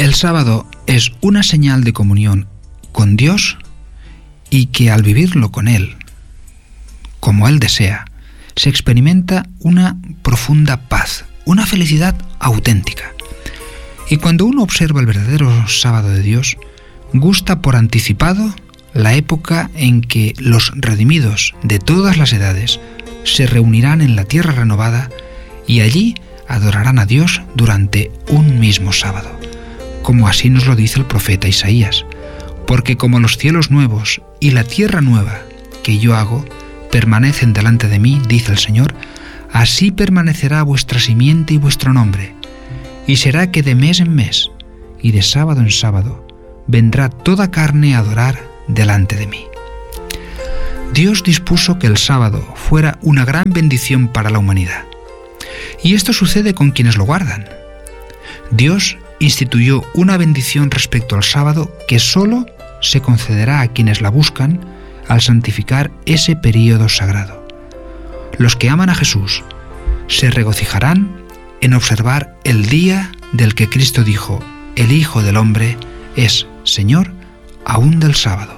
El sábado es una señal de comunión con Dios y que al vivirlo con Él, como Él desea, se experimenta una profunda paz, una felicidad auténtica. Y cuando uno observa el verdadero sábado de Dios, gusta por anticipado la época en que los redimidos de todas las edades se reunirán en la tierra renovada y allí adorarán a Dios durante un mismo sábado, como así nos lo dice el profeta Isaías, porque como los cielos nuevos y la tierra nueva que yo hago permanecen delante de mí, dice el Señor, así permanecerá vuestra simiente y vuestro nombre, y será que de mes en mes y de sábado en sábado vendrá toda carne a adorar delante de mí. Dios dispuso que el sábado fuera una gran bendición para la humanidad, y esto sucede con quienes lo guardan. Dios instituyó una bendición respecto al sábado que solo se concederá a quienes la buscan al santificar ese período sagrado. Los que aman a Jesús se regocijarán en observar el día del que Cristo dijo: el Hijo del Hombre es Señor aún del sábado.